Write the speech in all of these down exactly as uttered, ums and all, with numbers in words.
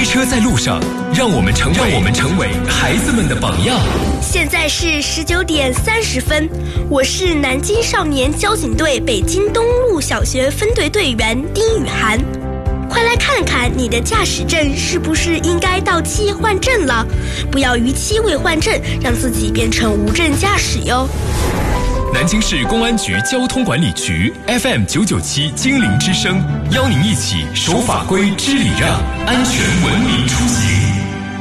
车在路上，让我们成为让我们成为孩子们的榜样。 现在是十九点三十分，我是南京少年交警队北京东路小学分队队员丁雨涵。快来看看你的驾驶证是不是应该到期换证了，不要逾期未换证，让自己变成无证驾驶哟。 南京市公安局交通管理局 F M 九九七精灵之声，邀您一起守法规、知礼让，安全文明出行。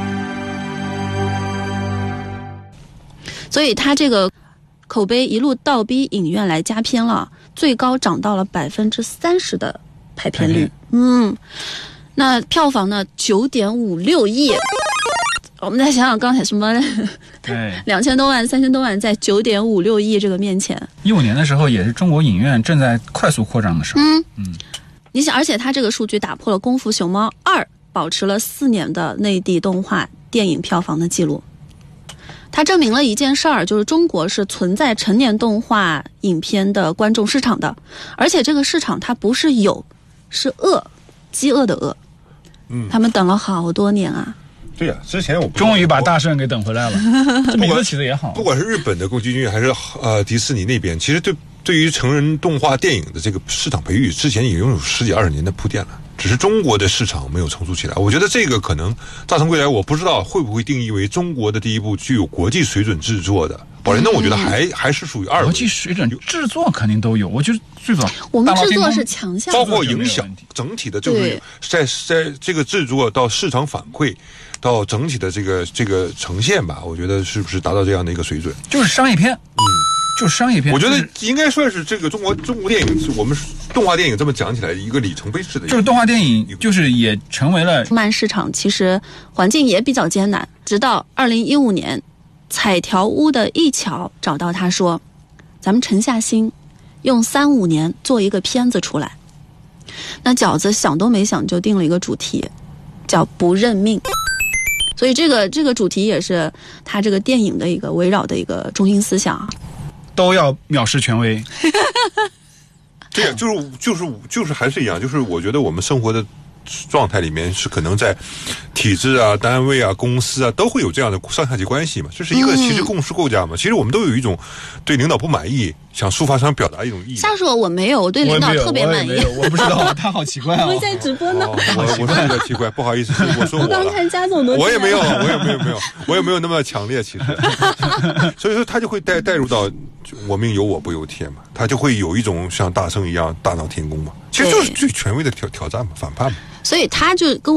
所以他这个口碑一路倒逼影院来加片了，最高涨到了百分之三十的排片率。嗯，那票房呢？九点五六亿。我们再想想刚才什么，两千多万、三千多万，在九点五六亿这个面前， 一五年的时候也是中国影院正在快速扩张的时候。 嗯嗯，你想，而且它这个数据打破了《功夫熊猫二》保持了四年的内地动画电影票房的记录。它证明了一件事儿，就是中国是存在成年动画影片的观众市场的，而且这个市场它不是有，是饿，饥饿的饿。嗯，他们等了好多年啊。 对呀、啊，之前我终于把大圣给等回来了，这名字起的也好。 不管是日本的宫崎骏还是呃迪士尼那边，其实对对于成人动画电影的这个市场培育，之前已经有十几二十年的铺垫了，只是中国的市场没有成熟起来。我觉得这个可能《大圣归来》，我不知道会不会定义为中国的第一部具有国际水准制作的。宝莲灯我觉得还、嗯、还是属于二维， 国际水准制作肯定都有。我觉得最早我们制作是强项， 包括影响整体的，就是在在这个制作到市场反馈。到整体的这个这个呈现吧，我觉得是不是达到这样的一个水准？ 就是商业片，嗯，就是商业片。 我觉得应该算是这个中国中国电影，是我们动画电影这么讲起来一个里程碑式的。 就是动画电影，就是也成为了漫市场，其实环境也比较艰难。直到二零一五年，彩条屋的一桥找到他说：“咱们沉下心，用三五年做一个片子出来。”那饺子想都没想就定了一个主题，叫“不认命”。所以这个这个主题也是他这个电影的一个围绕的一个中心思想， 都要藐视权威。 对呀，就是就是就是还是一样，就是我觉得我们生活的状态里面是可能在体制啊、单位啊、公司啊都会有这样的上下级关系嘛，这是一个其实共识构架嘛。嗯、其实我们都有一种对领导不满意，想抒发、想表达一种意义。 瞎说，我没有，我对领导特别满意。 我, 我不知道，他好奇怪啊！ 我们在直播呢， 哦、我我是有点奇怪，不好意思，我说我了。 我刚看家总都， 我也没有，我也没有没有，我也没有那么强烈，其实。所以说，他就会带带入到我命由我不由天嘛，他就会有一种像大圣一样大闹天宫嘛，其实就是最权威的挑挑战嘛，反叛嘛。 所以他就跟